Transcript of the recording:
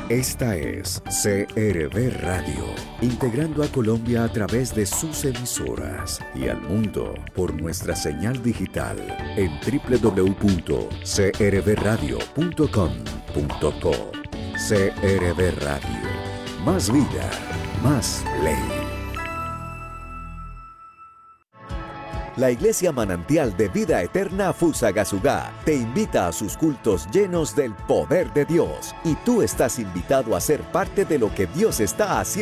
Esta es CRB Radio, integrando a Colombia a través de sus emisoras y al mundo por nuestra señal digital en www.crbradio.com.co. CRB Radio, más vida, más ley. La Iglesia Manantial de Vida Eterna Fusagasugá te invita a sus cultos llenos del poder de Dios, y tú estás invitado a ser parte de lo que Dios está haciendo